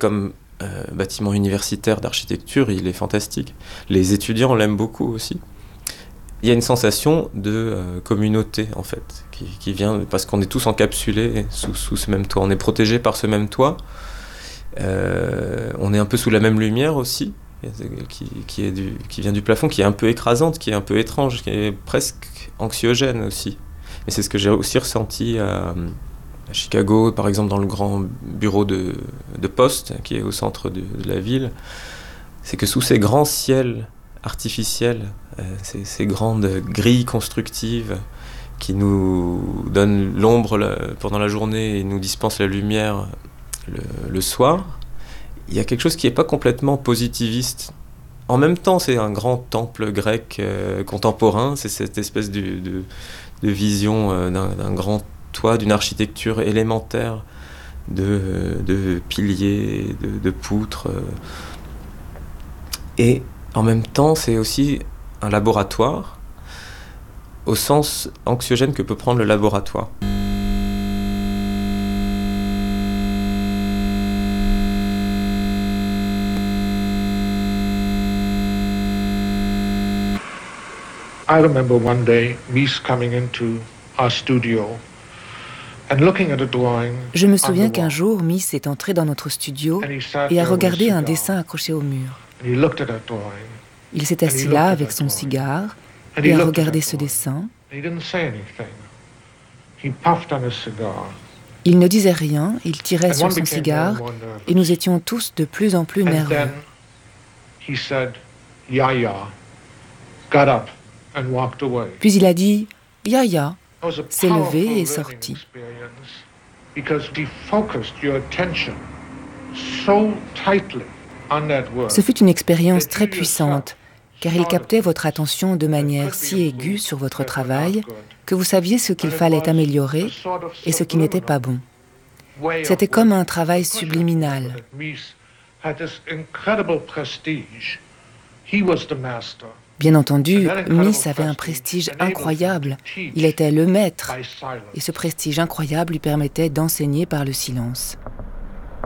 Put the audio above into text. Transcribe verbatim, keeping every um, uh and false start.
comme euh, bâtiment universitaire d'architecture, il est fantastique. Les étudiants l'aiment beaucoup aussi. Il y a une sensation de euh, communauté, en fait, qui, qui vient parce qu'on est tous encapsulés sous, sous ce même toit. On est protégés par ce même toit. Euh, on est un peu sous la même lumière aussi, qui, qui, est du, qui vient du plafond, qui est un peu écrasante, qui est un peu étrange, qui est presque anxiogène aussi. Et c'est ce que j'ai aussi ressenti à, à Chicago, par exemple dans le grand bureau de, de poste qui est au centre de, de la ville. C'est que sous ces grands ciels artificiels, euh, ces, ces grandes grilles constructives qui nous donnent l'ombre la, pendant la journée et nous dispensent la lumière le, le soir, il y a quelque chose qui n'est pas complètement positiviste. En même temps, c'est un grand temple grec euh, contemporain, c'est cette espèce de, de, de vision euh, d'un, d'un grand toit, d'une architecture élémentaire, de, de piliers, de, de poutres. Euh. Et en même temps, c'est aussi un laboratoire, au sens anxiogène que peut prendre le laboratoire. I remember one day Mies coming into our studio and looking at a drawing. Je me souviens qu'un jour, Mies est entré dans notre studio et a regardé un dessin accroché au mur. Il s'est assis là avec son cigare et a regardé ce dessin. Il ne disait rien, il tirait sur son cigare et nous étions tous de plus en plus nerveux. Puis il a dit « Ya ya », s'est levé et est sorti. Ce fut une expérience très puissante, car il captait votre attention de manière si aiguë sur votre travail que vous saviez ce qu'il fallait améliorer et ce qui n'était pas bon. C'était comme un travail subliminal. Bien entendu, Mies avait un prestige incroyable. Il était le maître. Et ce prestige incroyable lui permettait d'enseigner par le silence.